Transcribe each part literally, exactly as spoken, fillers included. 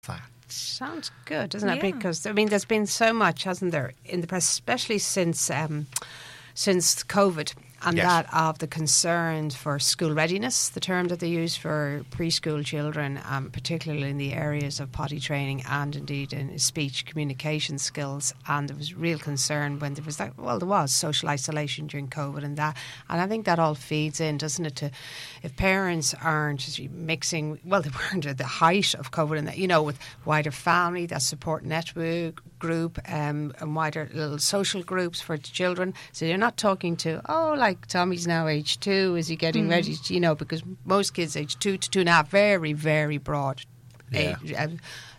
that. Sounds good, doesn't it? Yeah. Because, I mean, there's been so much, hasn't there, in the press, especially since um, since COVID, and Yes. that of the concerns for school readiness, the term that they use for preschool children, um, particularly in the areas of potty training and indeed in speech communication skills. And there was real concern when there was that, well, there was social isolation during COVID and that. And I think that all feeds in, doesn't it, to if parents aren't mixing, well, they weren't at the height of COVID and that, you know, with wider family, that support network group um, and wider little social groups for children. So you're not talking to, oh, like Tommy's now age two, is he getting Mm. ready to, you know, because most kids age two to two and a half, very, very broad Yeah. age, uh,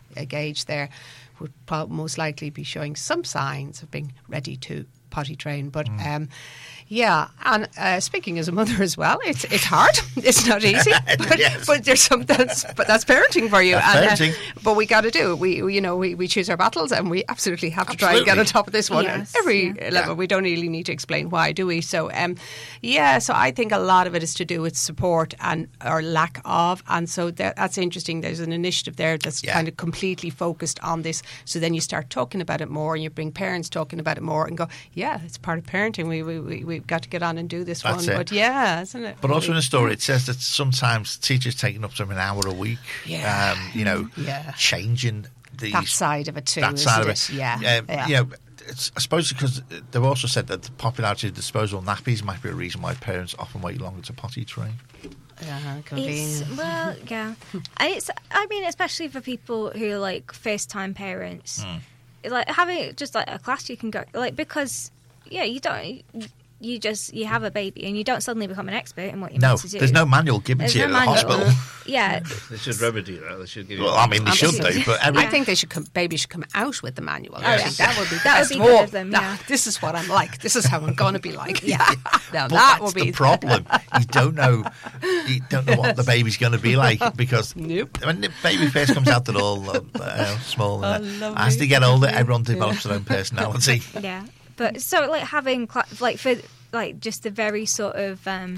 age there, would prob- most likely be showing some signs of being ready to potty train. But um, yeah, and uh, speaking as a mother as well, it's it's hard. It's not easy, but, Yes. but there's some that's but that's parenting for you. That's and, parenting. Uh, but we got to do it. We, we you know we, we choose our battles, and we absolutely have to try and get Absolutely. on top of this one Yes, at every yeah. level. Yeah. We don't really need to explain why, do we? So um, yeah, so I think a lot of it is to do with support and or lack of, and so that, that's interesting. There's an initiative there that's Yeah. kind of completely focused on this. So then you start talking about it more, and you bring parents talking about it more, and go, yeah, it's part of parenting. We we we we've got to get on and do this That's one. it. But yeah, isn't it? But also in the story, it says that sometimes teachers taking up to an hour a week, Yeah. um, you know, Yeah. changing the that side of it too. that isn't side of it? it. Yeah, Um, yeah. You know, it's, I suppose because they've also said that the popularity of disposable nappies might be a reason why parents often wait longer to potty train. Yeah, It's, convenient. well, yeah. And it's, I mean, especially for people who are like first time parents, like having just like a class you can go, like, because, yeah, you don't, you just, you have a baby and you don't suddenly become an expert in what you're No, meant to do. there's no manual given There's to you no at the manual. hospital. Yeah. They should remedy that. They should give you. Well, I mean, they should do, Absolutely. but every, I think they should come, baby should come out with the manual. I Yes. think that would be That would best. be good Oh, of them, nah, yeah. this is what I'm like. This is how I'm going to be like. Yeah, now but that that's would be the problem. You don't know, you don't know what the baby's going to be like because Nope. when the baby first comes out, they're all uh, uh, small. And then lovely. as they get older, everyone develops their own personality. Yeah, but so like having cla- like for like just the very sort of um,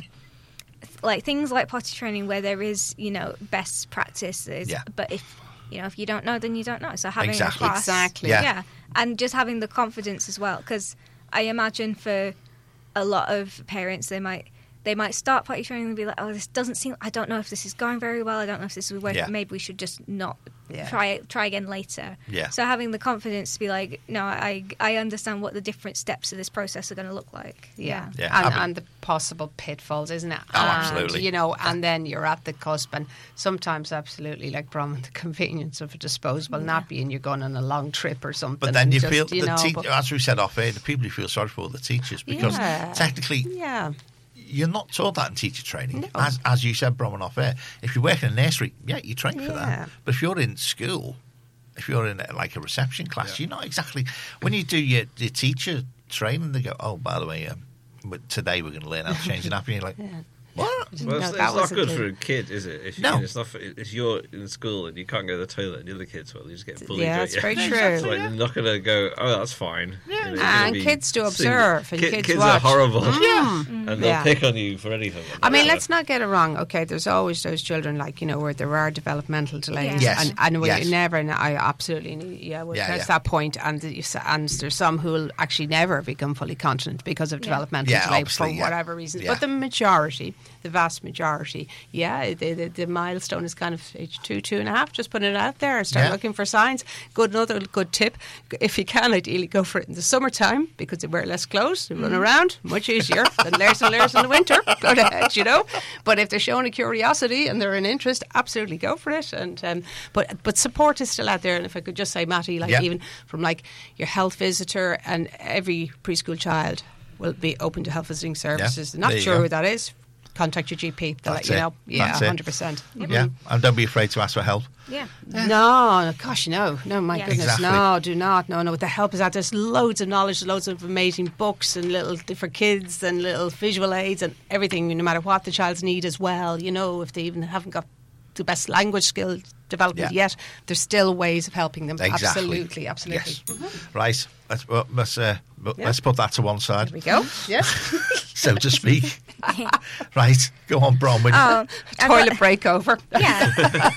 like things like potty training where there is, you know, best practices. Yeah. But if you know if you don't know, then you don't know. So having Exactly. a class, Exactly. Yeah. yeah, and just having the confidence as well, because I imagine for a lot of parents they might. They might start potty training and be like, "Oh, this doesn't seem. I don't know if this is going very well. I don't know if this is working. Yeah. Maybe we should just not Yeah. try try again later." Yeah. So having the confidence to be like, "No, I I understand what the different steps of this process are going to look like." Yeah, Yeah, And, I mean- and the possible pitfalls, isn't it? Oh, and, absolutely. You know, and then you're at the cusp, and sometimes absolutely, like Brom, the convenience of a disposable nappy, and you're going on a long trip or something. But then and you just, feel, you the know, te- but- as we said off air, the people you feel sorry for are the teachers because Yeah. technically yeah, you're not taught that in teacher training. No. As as you said, Bronwyn, off air, if you work in a nursery, yeah, you train for Yeah. that. But if you're in school, if you're in a, like a reception class, Yeah. you're not exactly when you do your, your teacher training. They go, oh, by the way, um, but today we're going to learn how to change an nappy. And you're like, yeah. what? Well, No, it's, that it's was not a good good- for a kid, is it? If you, No. it's not. For, if you're in school and you can't go to the toilet, and the other kids will, you just get bullied. Yeah, don't it's you? very So, true. like, they're not going to go. Oh, that's fine. Yeah. You know, you're gonna And be kids do seen- observe, and Ki- kids kids watch. are horrible. Yeah. and they'll Yeah. pick on you for anything. I mean, So- let's not get it wrong. Okay, there's always those children, like, you know, where there are developmental delays, Yes. and and we Yes. never. And I absolutely, need- yeah, well, Yeah, there's yeah. that point, and the, and there's some who will actually never become fully continent because of Yeah. developmental Yeah, delay obviously, for yeah. whatever reason. Yeah. But the majority, the vast majority, yeah, the, the, the milestone is kind of age two, two and a half. Just putting it out there, start Yeah. looking for signs. Good, another good tip: if you can, ideally go for it in the summertime because they wear less clothes, they run around, much easier than layers and layers in the winter. Go ahead, you know. But if they're showing a curiosity and they're an interest, absolutely go for it. And um, but but support is still out there. And if I could just say, Matty, like Yeah. even from like your health visitor, and every preschool child will be open to health visiting services. Yeah, Not there you sure go. who that is. Contact your G P. They'll That's let you it. know. Yeah, That's it. one hundred percent. Yeah, and don't be afraid to ask for help. Yeah. No, gosh, no, no, my Yeah. goodness, Exactly. no, do not, no, no. The help is out. There's loads of knowledge, loads of amazing books and little for kids and little visual aids and everything. No matter what the child's need as well, you know, if they even haven't got the best language skill development Yeah. yet, there's still ways of helping them. Exactly. Absolutely, absolutely. Yes. Right. Let's well, let's uh, well, let's put that to one side, There we go. Yes. so to speak. Right. Go on, Bronwyn. Oh, I've Toilet got- break over. Yeah.